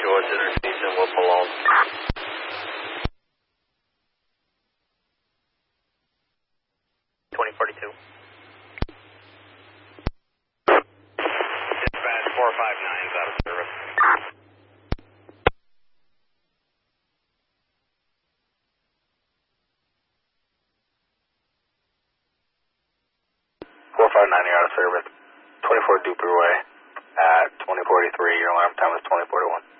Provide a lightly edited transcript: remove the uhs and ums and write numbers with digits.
North Interseason, Will Malone. Dispatch 459 is out of service. 459, you're out of service. 24 Duper Way at 2043. Your alarm time is 2041.